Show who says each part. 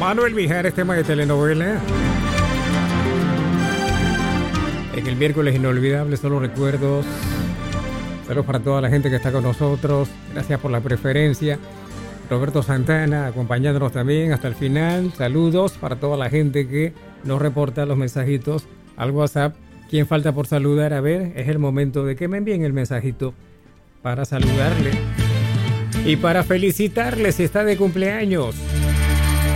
Speaker 1: Manuel Mijares, tema de telenovela. En el miércoles inolvidable, solo recuerdos. Saludos para toda la gente que está con nosotros. Gracias por la preferencia. Roberto Santana acompañándonos también hasta el final. Saludos para toda la gente que nos reporta los mensajitos al WhatsApp. ¿Quién falta por saludar? A ver, es el momento de que me envíen el mensajito para saludarle y para felicitarle si está de cumpleaños.